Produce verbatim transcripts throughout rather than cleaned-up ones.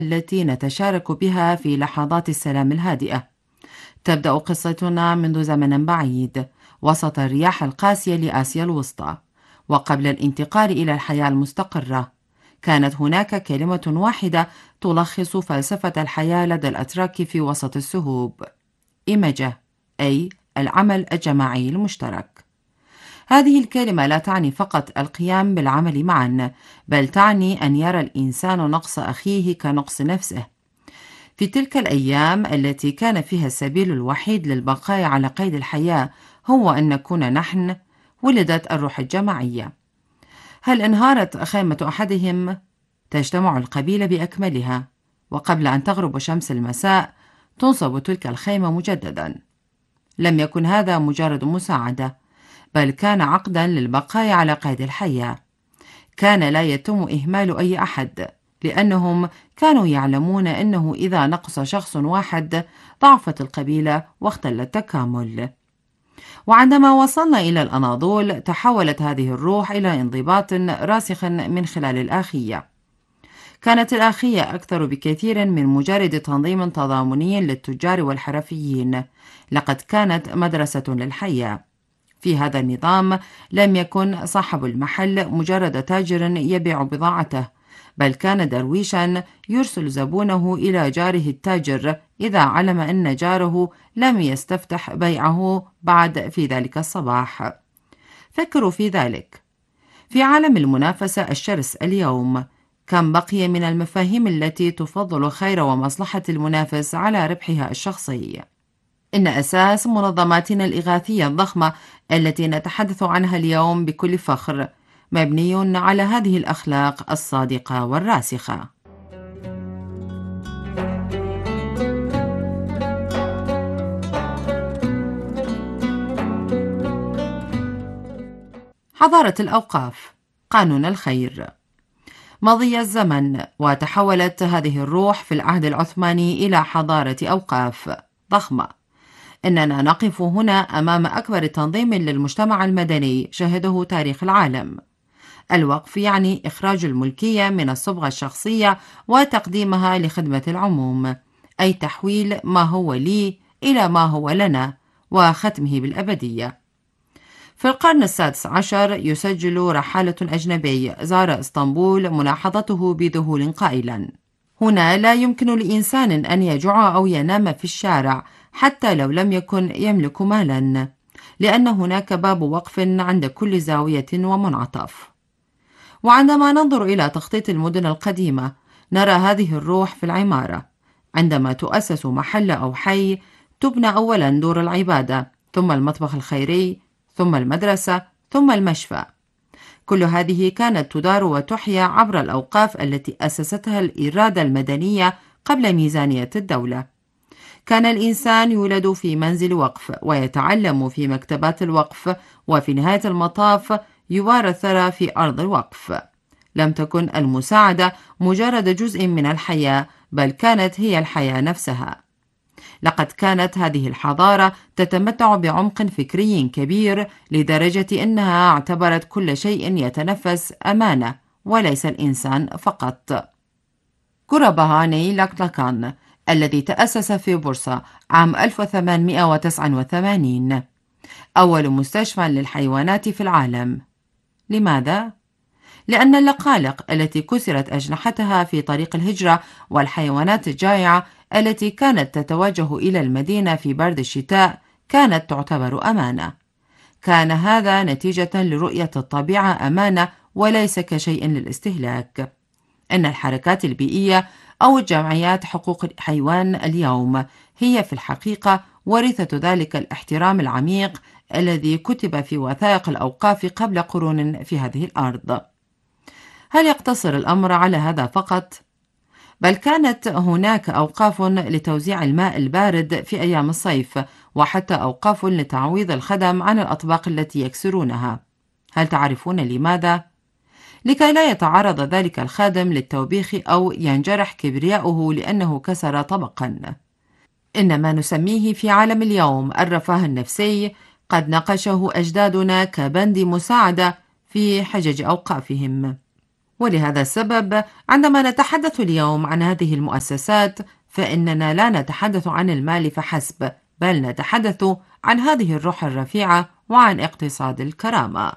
التي نتشارك بها في لحظات السلام الهادئة. تبدأ قصتنا منذ زمن بعيد وسط الرياح القاسية لآسيا الوسطى، وقبل الانتقال إلى الحياة المستقرة كانت هناك كلمة واحدة تلخص فلسفة الحياة لدى الأتراك في وسط السهوب: إيمجة، أي العمل الجماعي المشترك. هذه الكلمة لا تعني فقط القيام بالعمل معا، بل تعني أن يرى الإنسان نقص أخيه كنقص نفسه. في تلك الأيام التي كان فيها السبيل الوحيد للبقاء على قيد الحياة هو أن نكون نحن، ولدت الروح الجماعية. هل انهارت خيمة أحدهم؟ تجتمع القبيلة بأكملها، وقبل أن تغرب شمس المساء تنصب تلك الخيمة مجددا. لم يكن هذا مجرد مساعدة، بل كان عقدا للبقاء على قيد الحياة. كان لا يتم إهمال أي أحد، لأنهم كانوا يعلمون أنه إذا نقص شخص واحد ضعفت القبيلة واختل التكامل. وعندما وصلنا إلى الأناضول تحولت هذه الروح إلى انضباط راسخ من خلال الآخية. كانت الآخية أكثر بكثير من مجرد تنظيم تضامني للتجار والحرفيين، لقد كانت مدرسة للحياة. في هذا النظام لم يكن صاحب المحل مجرد تاجر يبيع بضاعته، بل كان درويشا يرسل زبونه إلى جاره التاجر إذا علم أن جاره لم يستفتح بيعه بعد في ذلك الصباح. فكروا في ذلك. في عالم المنافسة الشرس اليوم، كم بقي من المفاهيم التي تفضل خير ومصلحة المنافس على ربحها الشخصي؟ إن أساس منظماتنا الإغاثية الضخمة التي نتحدث عنها اليوم بكل فخر مبني على هذه الأخلاق الصادقة والراسخة. حضارة الأوقاف، قانون الخير. مضي الزمن وتحولت هذه الروح في العهد العثماني إلى حضارة أوقاف ضخمة. إننا نقف هنا أمام أكبر تنظيم للمجتمع المدني شهده تاريخ العالم. الوقف يعني إخراج الملكية من الصبغة الشخصية وتقديمها لخدمة العموم، أي تحويل ما هو لي إلى ما هو لنا وختمه بالأبدية. في القرن السادس عشر يسجل رحالة أجنبي زار اسطنبول ملاحظته بذهول قائلا: هنا لا يمكن لإنسان أن يجوع أو ينام في الشارع حتى لو لم يكن يملك مالا، لأن هناك باب وقف عند كل زاوية ومنعطف. وعندما ننظر إلى تخطيط المدن القديمة نرى هذه الروح في العمارة. عندما تؤسس محل أو حي تبنى أولا دور العبادة، ثم المطبخ الخيري، ثم المدرسة، ثم المشفى. كل هذه كانت تدار وتحيا عبر الأوقاف التي أسستها الإرادة المدنية قبل ميزانية الدولة. كان الإنسان يولد في منزل وقف ويتعلم في مكتبات الوقف، وفي نهاية المطاف يبار الثرى في أرض الوقف. لم تكن المساعدة مجرد جزء من الحياة، بل كانت هي الحياة نفسها. لقد كانت هذه الحضارة تتمتع بعمق فكري كبير لدرجة أنها اعتبرت كل شيء يتنفس أمانة وليس الإنسان فقط. كورابهاني لاكلاكان الذي تأسس في بورصة عام ألف وثمانمئة وتسعة وثمانين، أول مستشفى للحيوانات في العالم. لماذا؟ لأن اللقالق التي كسرت أجنحتها في طريق الهجرة والحيوانات الجائعة التي كانت تتوجه إلى المدينة في برد الشتاء كانت تعتبر أمانة. كان هذا نتيجة لرؤية الطبيعة أمانة وليس كشيء للاستهلاك. إن الحركات البيئية أو الجمعيات حقوق الحيوان اليوم هي في الحقيقة ورثة ذلك الاحترام العميق الذي كتب في وثائق الأوقاف قبل قرون في هذه الأرض. هل يقتصر الأمر على هذا فقط؟ بل كانت هناك أوقاف لتوزيع الماء البارد في أيام الصيف، وحتى أوقاف لتعويض الخدم عن الأطباق التي يكسرونها. هل تعرفون لماذا؟ لكي لا يتعرض ذلك الخادم للتوبيخ أو ينجرح كبرياؤه لأنه كسر طبقا. إن ما نسميه في عالم اليوم الرفاه النفسي قد ناقشه أجدادنا كبند مساعدة في حجج أوقافهم. ولهذا السبب عندما نتحدث اليوم عن هذه المؤسسات فإننا لا نتحدث عن المال فحسب، بل نتحدث عن هذه الروح الرفيعة وعن اقتصاد الكرامة.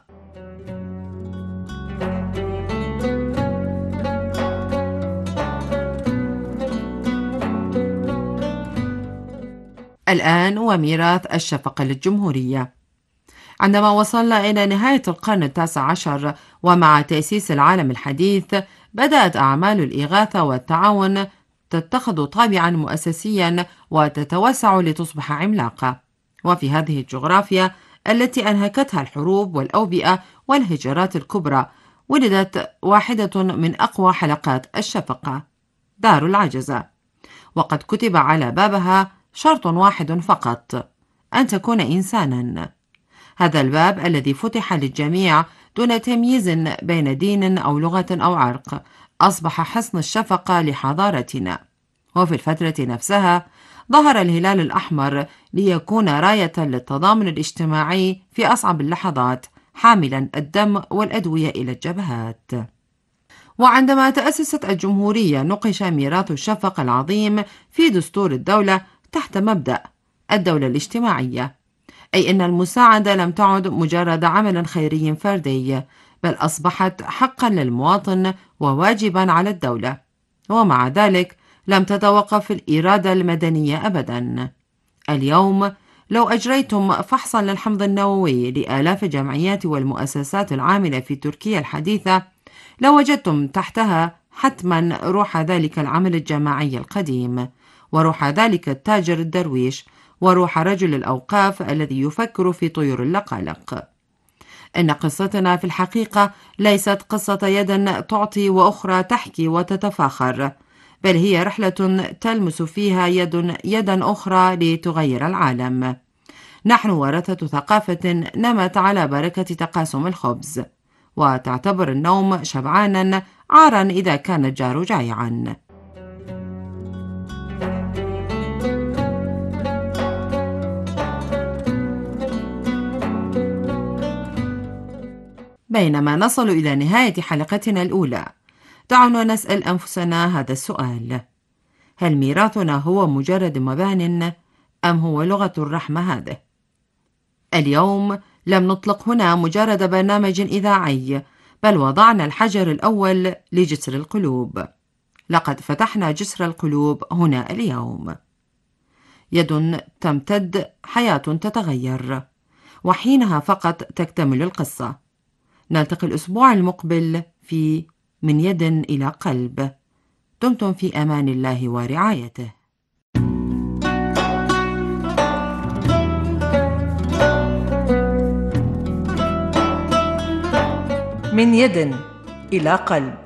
الآن وميراث الشفقة للجمهورية. عندما وصلنا إلى نهاية القرن التاسع عشر ومع تأسيس العالم الحديث، بدأت أعمال الإغاثة والتعاون تتخذ طابعا مؤسسيا وتتوسع لتصبح عملاقة. وفي هذه الجغرافيا التي أنهكتها الحروب والأوبئة والهجرات الكبرى، ولدت واحدة من أقوى حلقات الشفقة، دار العجزة، وقد كتب على بابها شرط واحد فقط: أن تكون إنسانا. هذا الباب الذي فتح للجميع دون تمييز بين دين أو لغة أو عرق أصبح حصن الشفقة لحضارتنا. وفي الفترة نفسها ظهر الهلال الأحمر ليكون راية للتضامن الاجتماعي في أصعب اللحظات، حاملا الدم والأدوية إلى الجبهات. وعندما تأسست الجمهورية نقش ميراث الشفقة العظيم في دستور الدولة تحت مبدأ الدولة الاجتماعية، أي أن المساعدة لم تعد مجرد عمل خيري فردي، بل أصبحت حقا للمواطن وواجبا على الدولة. ومع ذلك لم تتوقف الإرادة المدنية أبدا. اليوم لو أجريتم فحصا للحمض النووي لآلاف الجمعيات والمؤسسات العاملة في تركيا الحديثة، لوجدتم تحتها حتما روح ذلك العمل الجماعي القديم، وروح ذلك التاجر الدرويش، وروح رجل الأوقاف الذي يفكر في طيور اللقالق. إن قصتنا في الحقيقة ليست قصة يد تعطي وأخرى تحكي وتتفاخر، بل هي رحلة تلمس فيها يد يدا أخرى لتغير العالم. نحن ورثة ثقافة نمت على بركة تقاسم الخبز، وتعتبر النوم شبعانا عارا إذا كان الجار جائعا. بينما نصل إلى نهاية حلقتنا الأولى، دعونا نسأل أنفسنا هذا السؤال: هل ميراثنا هو مجرد مبان، أم هو لغة الرحمة هذه؟ اليوم لم نطلق هنا مجرد برنامج إذاعي، بل وضعنا الحجر الأول لجسر القلوب. لقد فتحنا جسر القلوب هنا اليوم. يد تمتد، حياة تتغير، وحينها فقط تكتمل القصة. نلتقي الأسبوع المقبل في من يد إلى قلب. دمتم في أمان الله ورعايته. من يد إلى قلب.